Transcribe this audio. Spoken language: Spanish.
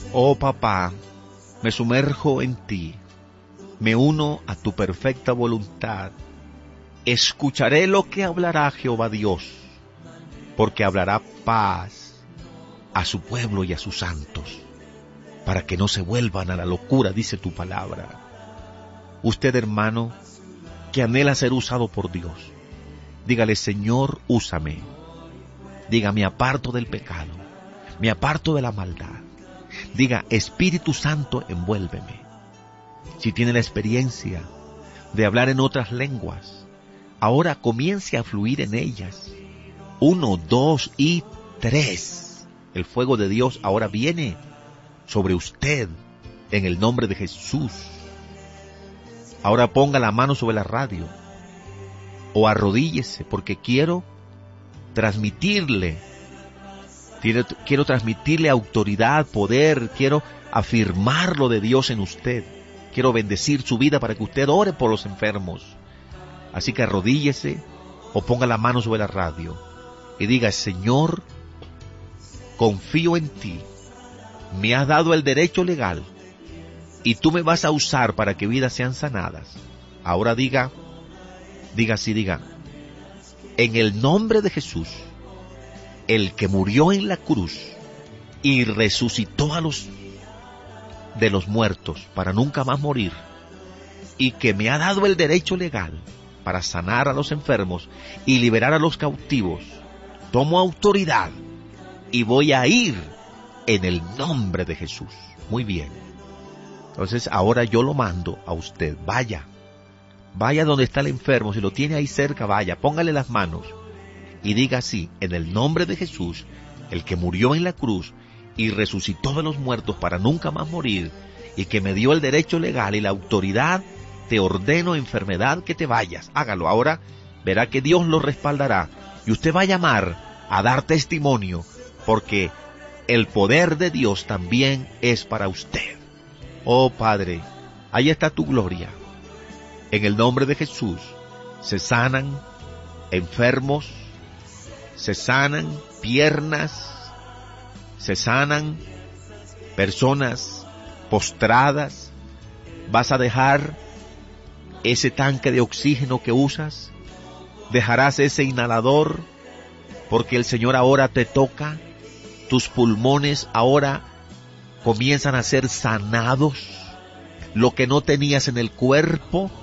Oh papá, me sumerjo en ti, me uno a tu perfecta voluntad. Escucharé lo que hablará Jehová Dios, porque hablará paz a su pueblo y a sus santos, para que no se vuelvan a la locura, dice tu palabra. Usted, hermano, que anhela ser usado por Dios, dígale: Señor, úsame. Diga: me aparto del pecado, me aparto de la maldad. Diga: Espíritu Santo, envuélveme. Si tiene la experiencia de hablar en otras lenguas, ahora comience a fluir en ellas. 1, 2 y 3. El fuego de Dios ahora viene sobre usted en el nombre de Jesús. Ahora ponga la mano sobre la radio o arrodíllese, porque quiero transmitirle autoridad, poder. Quiero afirmar lo de Dios en usted. Quiero bendecir su vida para que usted ore por los enfermos. Así que arrodíllese o ponga la mano sobre la radio y diga: Señor, confío en ti. Me has dado el derecho legal y tú me vas a usar para que vidas sean sanadas. Ahora diga así: en el nombre de Jesús, el que murió en la cruz y resucitó de los muertos para nunca más morir, y que me ha dado el derecho legal para sanar a los enfermos y liberar a los cautivos, tomo autoridad y voy a ir en el nombre de Jesús. Muy bien. Entonces ahora yo lo mando a usted. Vaya donde está el enfermo. Si lo tiene ahí cerca, vaya, póngale las manos y diga así: en el nombre de Jesús, el que murió en la cruz y resucitó de los muertos para nunca más morir, y que me dio el derecho legal y la autoridad, te ordeno, enfermedad, que te vayas. Hágalo. Ahora verá que Dios lo respaldará y usted va a llamar a dar testimonio, porque el poder de Dios también es para usted. Oh Padre, ahí está tu gloria. En el nombre de Jesús se sanan enfermos, se sanan piernas, se sanan personas postradas. Vas a dejar ese tanque de oxígeno que usas, dejarás ese inhalador, porque el Señor ahora te toca. Tus pulmones ahora comienzan a ser sanados. Lo que no tenías en el cuerpo